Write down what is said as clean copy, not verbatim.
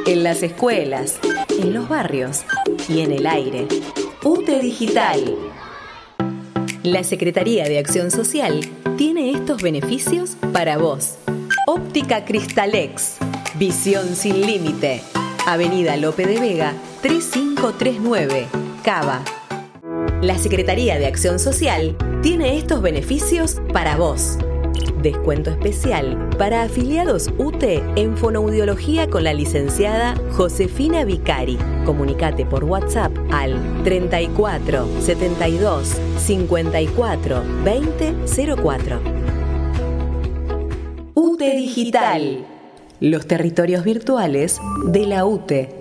en las escuelas, en los barrios y en el aire. UTE Digital. La Secretaría de Acción Social tiene estos beneficios para vos. Óptica Cristalex. Visión sin límite. Avenida Lope de Vega, 3539, Cava. La Secretaría de Acción Social tiene estos beneficios para vos. Descuento especial para afiliados UTE en fonoaudiología con la licenciada Josefina Vicari. Comunicate por WhatsApp al 34 72 54 20 04. UTE Digital. Los territorios virtuales de la UTE.